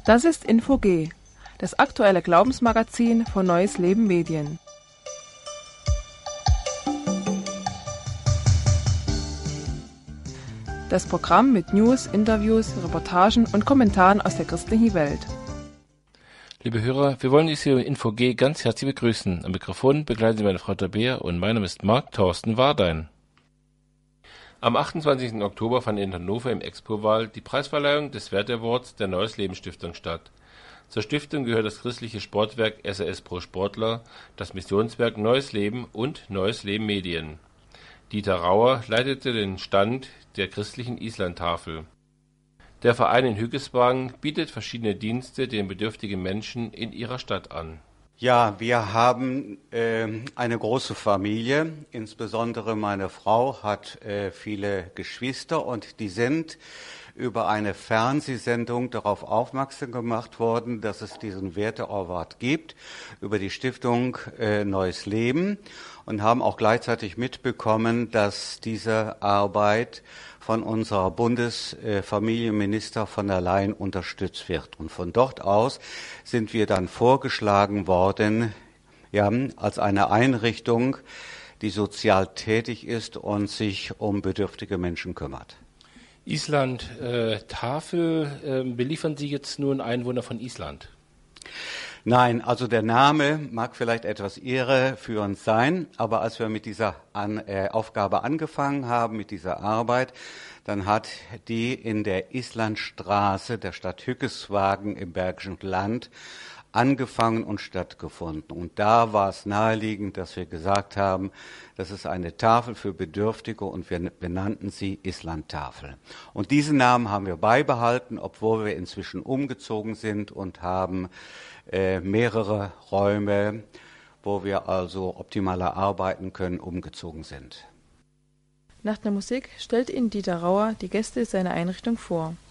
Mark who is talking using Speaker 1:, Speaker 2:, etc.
Speaker 1: Das ist Info G, das aktuelle Glaubensmagazin von Neues Leben Medien. Das Programm mit News, Interviews, Reportagen und Kommentaren aus der christlichen Welt.
Speaker 2: Liebe Hörer, wir wollen Sie hier Info G ganz herzlich begrüßen. Am Mikrofon begleiten Sie meine Frau Tabea und mein Name ist Marc Thorsten Wardein. Am 28. Oktober fand in Hannover im Expo-Wahl die Preisverleihung des Wert Awards der Neues Leben Stiftung statt. Zur Stiftung gehört das christliche Sportwerk SAS Pro Sportler, das Missionswerk Neues Leben und Neues Leben Medien. Dieter Rauer leitete den Stand der christlichen Islandtafel. Der Verein in Hüggelswagen bietet verschiedene Dienste den bedürftigen Menschen in ihrer Stadt an.
Speaker 3: Ja, wir haben eine große Familie. Insbesondere meine Frau hat viele Geschwister und die sind über eine Fernsehsendung darauf aufmerksam gemacht worden, dass es diesen Werte Award gibt über die Stiftung Neues Leben und haben auch gleichzeitig mitbekommen, dass diese Arbeit von unserer Bundesfamilienminister von der Leyen unterstützt wird. Und von dort aus sind wir dann vorgeschlagen worden, ja, als eine Einrichtung, die sozial tätig ist und sich um bedürftige Menschen kümmert.
Speaker 2: Island Tafel, beliefern Sie jetzt nur einen Einwohner von Island?
Speaker 3: Nein, also der Name mag vielleicht etwas irreführend sein, aber als wir mit dieser Aufgabe angefangen haben, mit dieser Arbeit, dann hat die in der Islandstraße der Stadt Hüggelswagen im Bergischen Land angefangen und stattgefunden. Und da war es naheliegend, dass wir gesagt haben, das ist eine Tafel für Bedürftige und wir benannten sie Islandtafel. Und diesen Namen haben wir beibehalten, obwohl wir inzwischen umgezogen sind und haben mehrere Räume, wo wir also optimaler arbeiten können, umgezogen sind.
Speaker 1: Nach der Musik stellt Ihnen Dieter Rauer die Gäste seiner Einrichtung vor.